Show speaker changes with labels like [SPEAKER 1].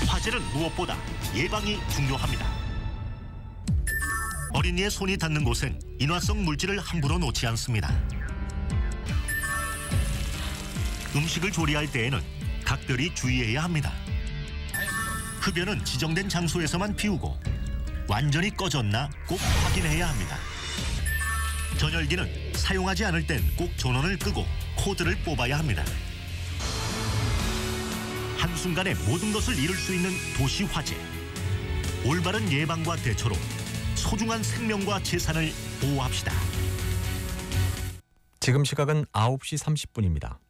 [SPEAKER 1] 화재는 무엇보다 예방이 중요합니다. 어린이의 손이 닿는 곳엔 인화성 물질을 함부로 놓지 않습니다. 음식을 조리할 때에는 각별히 주의해야 합니다. 흡연은 지정된 장소에서만 피우고 완전히 꺼졌나 꼭 확인해야 합니다. 전열기는 사용하지 않을 땐 꼭 전원을 끄고 코드를 뽑아야 합니다. 한순간에 모든 것을 잃을 수 있는 도시 화재. 올바른 예방과 대처로 소중한 생명과 재산을 보호합시다.
[SPEAKER 2] 지금 시각은 9시 30분입니다.